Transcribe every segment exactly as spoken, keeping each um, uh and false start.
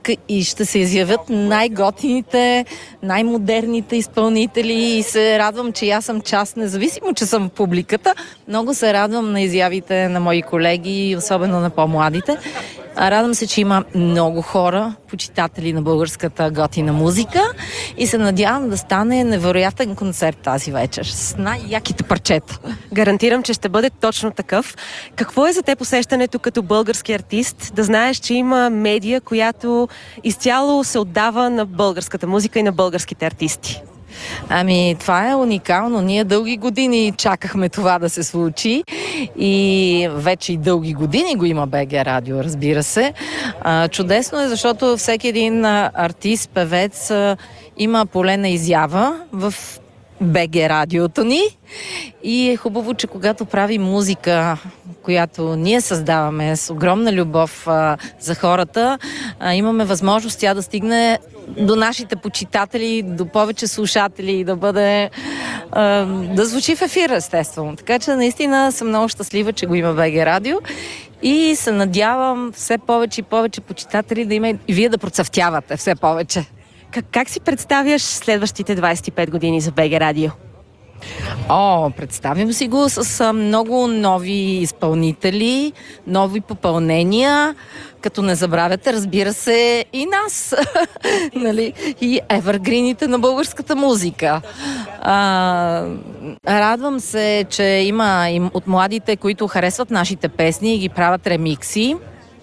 и ще се изявят най-готините, най-модерните изпълнители и се радвам, че аз съм част, независимо, че съм в публиката. Много се радвам на изявите на мои колеги, особено на по-младите. Радвам се, че има много хора, почитатели на българската готина музика и се надявам да стане невероятен концерт тази вечер с най-яките парчета. Гарантирам, че ще бъде точно такъв. Какво е за теб усещането като български артист? Да знаеш, че има медия, която изцяло се отдава на българската музика и на българските артисти. Ами, това е уникално. Ние дълги години чакахме това да се случи и вече и дълги години го има БГ Радио, разбира се. А, чудесно е, защото всеки един артист, певец а, има поле на изява в БГ Радиото ни и е хубаво, че когато прави музика, която ние създаваме с огромна любов а, за хората, а, имаме възможност тя да стигне до нашите почитатели, до повече слушатели и да бъде а, да звучи в ефир, естествено. Така че наистина съм много щастлива, че го има БГ Радио и се надявам все повече и повече почитатели да има и вие да процъфтявате все повече. Как, как си представяш следващите двайсет и пет години за БГ Радио? О, представям си го с а, много нови изпълнители, нови попълнения, като не забравяте, разбира се, и нас, нали? И евъргрините на българската музика. А, радвам се, че има и от младите, които харесват нашите песни и ги правят ремикси.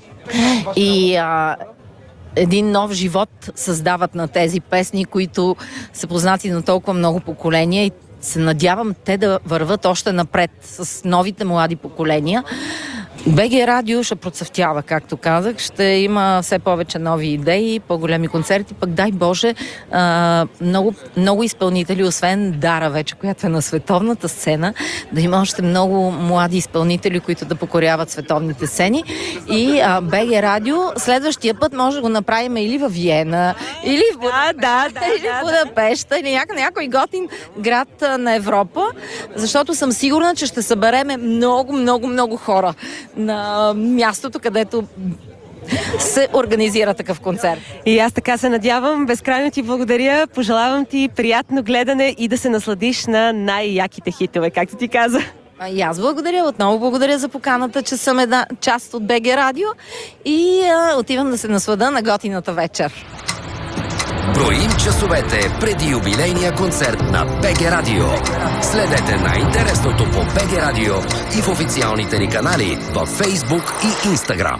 И а, един нов живот създават на тези песни, които са познати на толкова много поколения и се надявам те да върват още напред с новите млади поколения. БГ Радио ще процъфтява, както казах. Ще има все повече нови идеи, по-големи концерти. Пък дай Боже, а, много, много изпълнители, освен Дара вече, която е на световната сцена, да има още много млади изпълнители, които да покоряват световните сцени. И а, БГ Радио следващия път може да го направим или във Виена, или в Будапешта, да, да, да, или в Будапешта, или някой, някой готин град на Европа, защото съм сигурна, че ще събереме много, много, много хора на мястото, където се организира такъв концерт. И аз така се надявам. Безкрайно ти благодаря. Пожелавам ти приятно гледане и да се насладиш на най-яките хитове, както ти каза. И аз благодаря. Отново благодаря за поканата, че съм една част от БГ Радио и а, отивам да се наслада на готината вечер. Броим часовете преди юбилейния концерт на БГ Радио. Следете най-интересното по БГ Радио и в официалните ни канали във Фейсбук и Инстаграм.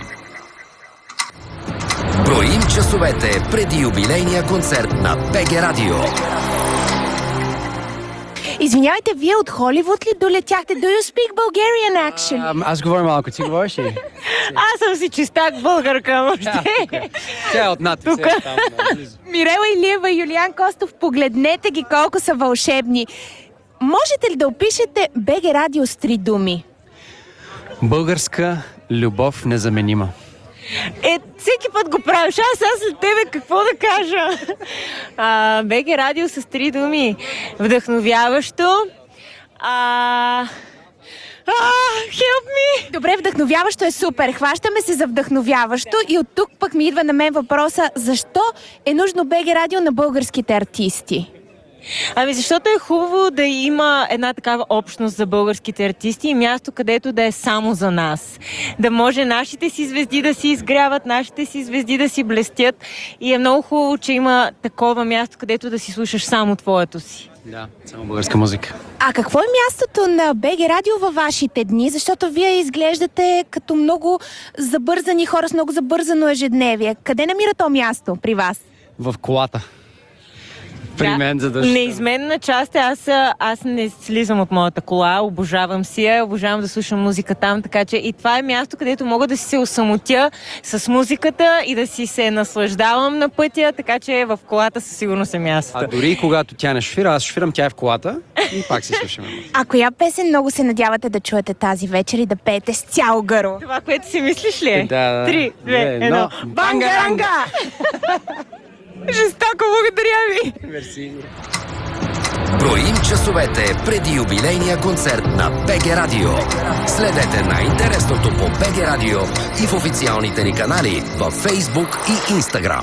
Броим часовете преди юбилейния концерт на БГ Радио. Извинявайте, вие от Холивуд ли долетяхте? Do you speak Bulgarian actually? Um, аз говоря малко, ти говориш ли? Аз съм си чистак българка въобще. Тя е от над. Тук. Мирела Илиева и Юлиан Костов, погледнете ги колко са вълшебни. Можете ли да опишете БГ Радио с три думи? Българска любов незаменима. Е, всеки път го правиш. Аз аз след тебе какво да кажа? А, БГ Радио с три думи. Вдъхновяващо. А... А, help me! Добре, вдъхновяващо е супер. Хващаме се за вдъхновяващо и от тук пък ми идва на мен въпроса: защо е нужно БГ Радио на българските артисти? Ами защото е хубаво да има една такава общност за българските артисти и място, където да е само за нас. Да може нашите си звезди да си изгряват, нашите си звезди да си блестят и е много хубаво, че има такова място, където да си слушаш само твоето си. Да, само българска музика. А какво е мястото на БГ Радио във вашите дни? Защото вие изглеждате като много забързани хора с много забързано ежедневие. Къде намира то място при вас? В колата. При Да, мен, за да... неизменна част е. Аз, аз не слизам от моята кола, обожавам си я, обожавам да слушам музика там, така че и това е място, където мога да си се осамотя с музиката и да си се наслаждавам на пътя, така че в колата със сигурност е място. А дори когато тя не шофира, аз шофирам, тя е в колата и пак си слушаме. А коя песен много се надявате да чуете тази вечер и да пеете с цяло гърло? Това, което си мислиш ли е? Да, да. Три, две, едно. Бангаранга! Жестоко, благодаря ви! Мерси. Броим часовете преди юбилейния концерт на БГ Радио. Следете най-интересното по БГ Радио и в официалните ни канали във Фейсбук и Инстаграм.